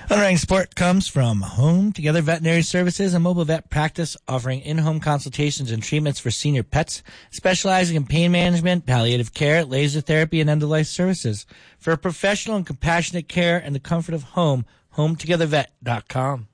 Underwriting support comes from Home Together Veterinary Services, a mobile vet practice offering in-home consultations and treatments for senior pets, specializing in pain management, palliative care, laser therapy, and end-of-life services. For professional and compassionate care and the comfort of home, HomeTogetherVet.com.